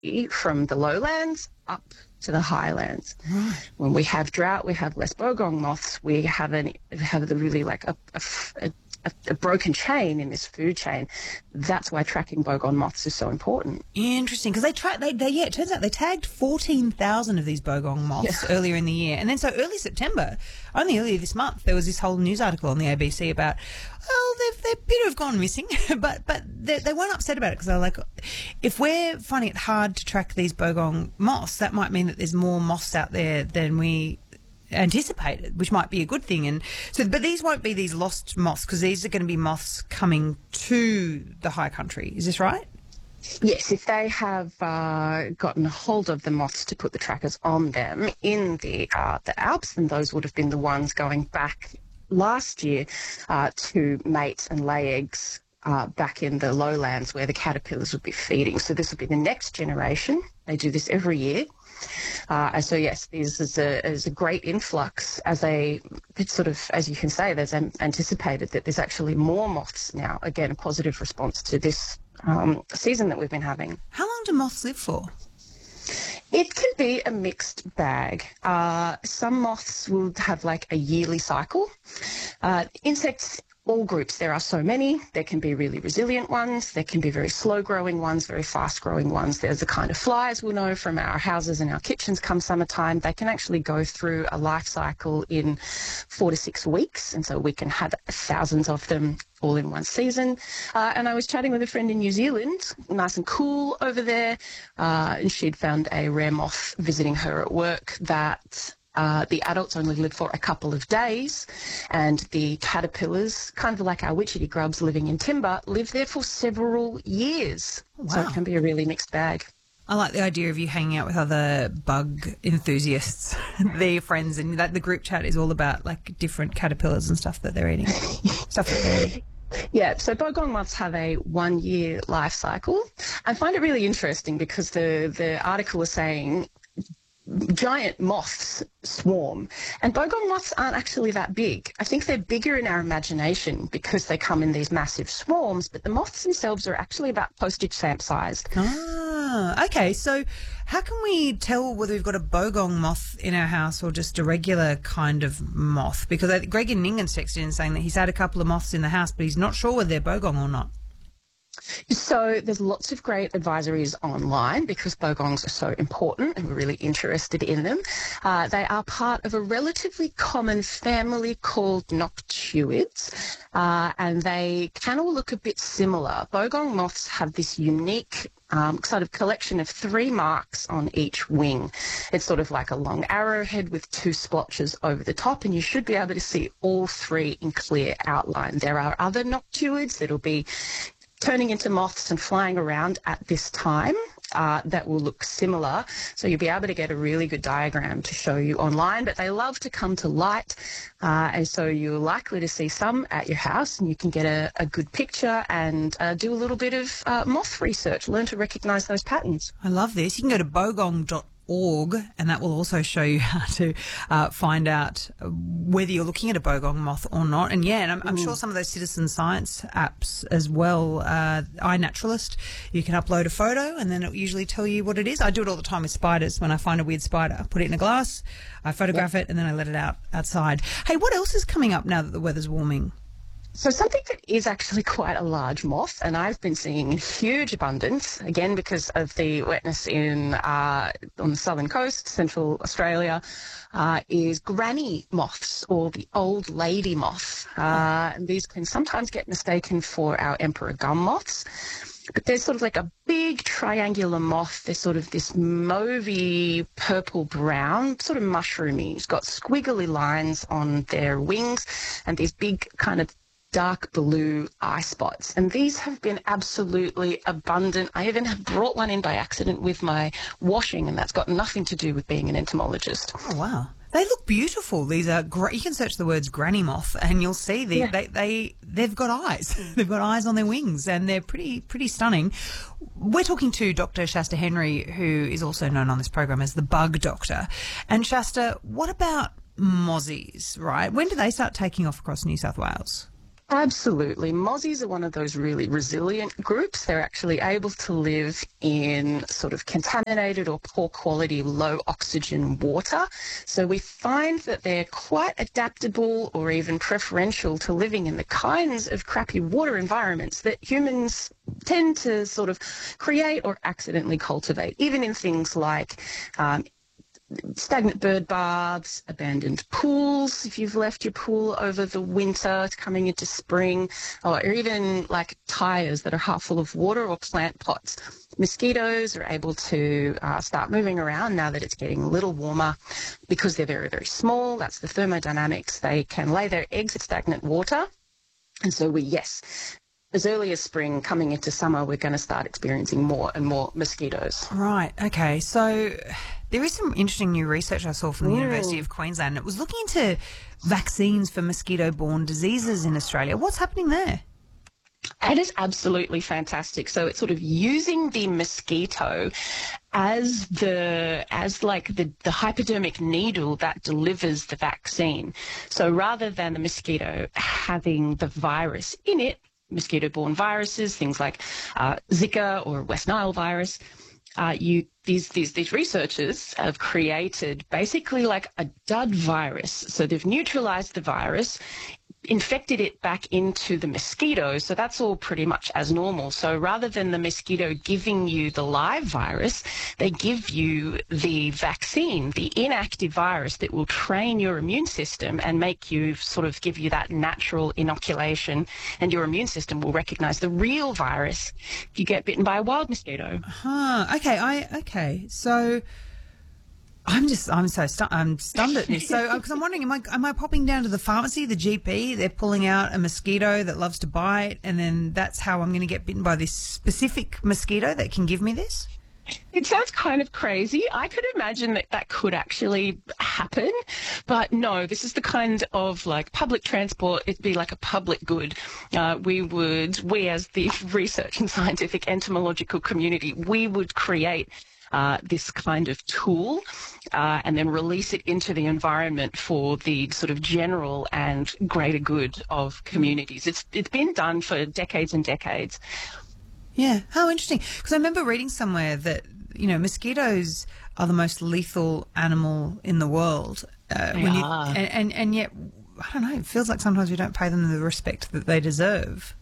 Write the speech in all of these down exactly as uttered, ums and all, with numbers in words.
from the lowlands up to the highlands. Right. When we have drought, we have less bogong moths. We have an have the really like a, a, a A, a broken chain in this food chain. That's why tracking bogong moths is so important. Interesting, because they track. They, they yeah. It turns out they tagged fourteen thousand of these bogong moths Yeah. earlier in the year, and then so early September, only earlier this month, there was this whole news article on the A B C about, well, they've they appear to have gone missing, but but they, they weren't upset about it because they're like, if we're finding it hard to track these bogong moths, that might mean that there's more moths out there than we anticipated, which might be a good thing. And so, but these won't be these lost moths because these are going to be moths coming to the high country. Is this right? Yes, if they have uh, gotten hold of the moths to put the trackers on them in the uh, the Alps, then those would have been the ones going back last year uh, to mate and lay eggs uh, back in the lowlands where the caterpillars would be feeding. So this would be the next generation. They do this every year. Uh, and so, yes, this is a, is a great influx as a, it's sort of, as you can say, there's an anticipated that there's actually more moths now. Again, a positive response to this um, season that we've been having. How long do moths live for? It can be a mixed bag. Uh, some moths will have like a yearly cycle. Uh, insects, all groups, there are so many. There can be really resilient ones. There can be very slow-growing ones, very fast-growing ones. There's the kind of flies we'll know from our houses and our kitchens come summertime. They can actually go through a life cycle in four to six weeks, and so we can have thousands of them all in one season. Uh, and I was chatting with a friend in New Zealand, nice and cool over there, uh, and she'd found a rare moth visiting her at work that Uh, the adults only live for a couple of days, and the caterpillars, kind of like our witchetty grubs living in timber, live there for several years. Wow. So it can be a really mixed bag. I like the idea of you hanging out with other bug enthusiasts, they're your friends, and that the group chat is all about like different caterpillars and stuff that they're eating. stuff that they're eating. Yeah, so bogong moths have a one-year life cycle. I find it really interesting because the, the article was saying giant moths swarm, and bogong moths aren't actually that big. I think they're bigger in our imagination because they come in these massive swarms, but the moths themselves are actually about postage stamp sized. Ah, okay. So how can we tell whether we've got a bogong moth in our house or just a regular kind of moth? Because I, Greg in Ningan's texted in saying that he's had a couple of moths in the house, but he's not sure whether they're bogong or not. So there's lots of great advisories online because bogongs are so important and we're really interested in them. Uh, they are part of a relatively common family called noctuids, uh, and they can all look a bit similar. Bogong moths have this unique Um, sort of collection of three marks on each wing. It's sort of like a long arrowhead with two splotches over the top, and you should be able to see all three in clear outline. There are other noctuids that'll be turning into moths and flying around at this time uh, that will look similar. So you'll be able to get a really good diagram to show you online, but they love to come to light. Uh, and so you're likely to see some at your house, and you can get a, a good picture and uh, do a little bit of uh, moth research, learn to recognise those patterns. I love this. You can go to bogong dot org and that will also show you how to uh, find out whether you're looking at a bogong moth or not. And yeah, and I'm, I'm sure some of those citizen science apps as well, uh, iNaturalist, you can upload a photo and then it will usually tell you what it is. I do it all the time with spiders. When I find a weird spider, I put it in a glass, I photograph yep. it, and then I let it out outside. Hey, what else is coming up now that the weather's warming? So something that is actually quite a large moth, and I've been seeing in huge abundance, again because of the wetness in uh, on the southern coast, central Australia, uh, is granny moths, or the old lady moth. Uh, and these can sometimes get mistaken for our emperor gum moths. But they're sort of like a big triangular moth. They're sort of this mauvey purple-brown, sort of mushroomy. It's got squiggly lines on their wings and these big kind of dark blue eye spots. And these have been absolutely abundant. I even have brought one in by accident with my washing, and that's got nothing to do with being an entomologist. Oh, wow. They look beautiful. These are great. You can search the words granny moth and you'll see the, yeah. they, they, they've got eyes. They've got eyes on their wings and they're pretty, pretty stunning. We're talking to Doctor Shasta Henry, who is also known on this program as the Bug Doctor. And Shasta, what about mozzies, right? When do they start taking off across New South Wales? Absolutely. Mozzies are one of those really resilient groups. They're actually able to live in sort of contaminated or poor quality, low oxygen water. So we find that they're quite adaptable or even preferential to living in the kinds of crappy water environments that humans tend to sort of create or accidentally cultivate, even in things like um, stagnant bird baths, abandoned pools, if you've left your pool over the winter, it's coming into spring, or even like tyres that are half full of water or plant pots. Mosquitoes are able to uh, start moving around now that it's getting a little warmer because they're very, very small. That's the thermodynamics. They can lay their eggs in stagnant water. And so we, yes, as early as spring, coming into summer, we're going to start experiencing more and more mosquitoes. Right. Okay. So there is some interesting new research I saw from the Mm. University of Queensland. It was looking into vaccines for mosquito-borne diseases in Australia. What's happening there? It is absolutely fantastic. So it's sort of using the mosquito as the as like the, the hypodermic needle that delivers the vaccine. So rather than the mosquito having the virus in it, mosquito-borne viruses, things like uh, Zika or West Nile virus, uh, you these these these researchers have created basically like a dud virus. So they've neutralized the virus, infected it back into the mosquito, so that's all pretty much as normal. So rather than the mosquito giving you the live virus, they give you the vaccine, the inactive virus that will train your immune system and make you sort of give you that natural inoculation, and your immune system will recognize the real virus if you get bitten by a wild mosquito. Huh. Okay. I. Okay. So. I'm just, I'm so stu- I'm stunned at this. So, because I'm wondering, am I, am I popping down to the pharmacy, the G P, they're pulling out a mosquito that loves to bite, and then that's how I'm going to get bitten by this specific mosquito that can give me this? It sounds kind of crazy. I could imagine that that could actually happen, but no, this is the kind of like public transport. It'd be like a public good. Uh, we would, we as the research and scientific entomological community, we would create Uh, this kind of tool uh, and then release it into the environment for the sort of general and greater good of communities. It's It's been done for decades and decades. Yeah, how interesting. Because I remember reading somewhere that, you know, mosquitoes are the most lethal animal in the world. Uh, They when you, are. and, and, and yet, I don't know, it feels like sometimes we don't pay them the respect that they deserve.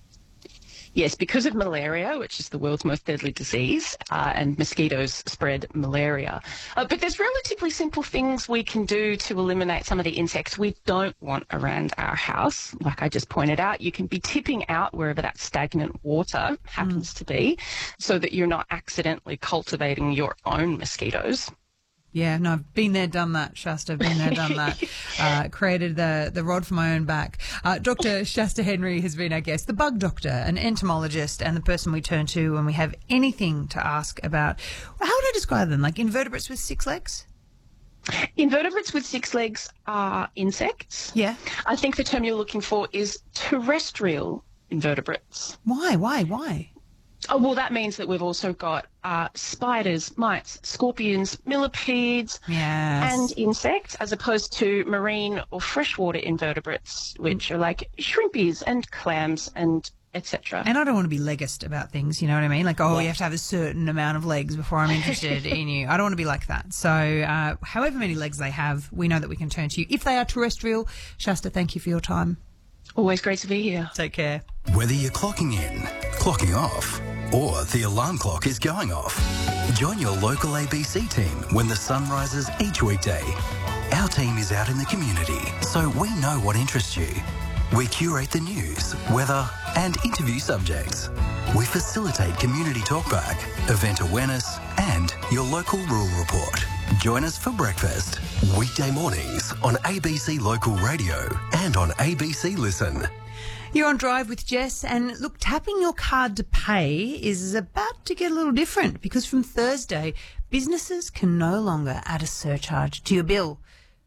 Yes, because of malaria, which is the world's most deadly disease, uh, and mosquitoes spread malaria. Uh, but there's relatively simple things we can do to eliminate some of the insects we don't want around our house. Like I just pointed out, you can be tipping out wherever that stagnant water happens to be so that you're not accidentally cultivating your own mosquitoes. Yeah, no, I've been there, done that, Shasta. Been there, done that. Uh, created the the rod for my own back. Uh, Doctor Shasta Henry has been our guest, the bug doctor, an entomologist, and the person we turn to when we have anything to ask about. How would I describe them? Like invertebrates with six legs? Invertebrates with six legs are insects. Yeah. I think the term you're looking for is terrestrial invertebrates. Why? Why? Why? Oh, well, that means that we've also got uh, spiders, mites, scorpions, millipedes, Yes. and insects, as opposed to marine or freshwater invertebrates, which are like shrimpies and clams and et cetera. And I don't want to be legist about things, you know what I mean? Like, oh, you have to have a certain amount of legs before I'm interested in you. I don't want to be like that. So uh, however many legs they have, we know that we can turn to you. If they are terrestrial, Shasta, thank you for your time. Always great to be here. Take care. Whether you're clocking in, clocking off, or the alarm clock is going off, join your local A B C team when the sun rises each weekday. Our team is out in the community, so we know what interests you. We curate the news, weather, and interview subjects. We facilitate community talkback, event awareness, and your local rural report. Join us for breakfast. Weekday mornings on A B C Local Radio and on A B C Listen. You're on Drive with Jess, and look, tapping your card to pay is about to get a little different because from Thursday, businesses can no longer add a surcharge to your bill.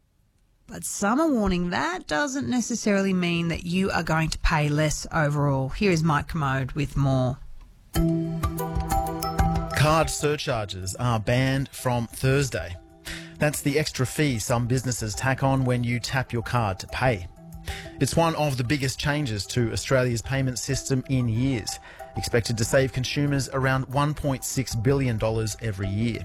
But some are warning that doesn't necessarily mean that you are going to pay less overall. Here is Mike Commode with more. Card surcharges are banned from Thursday. That's the extra fee some businesses tack on when you tap your card to pay. It's one of the biggest changes to Australia's payment system in years, expected to save consumers around one point six billion dollars every year.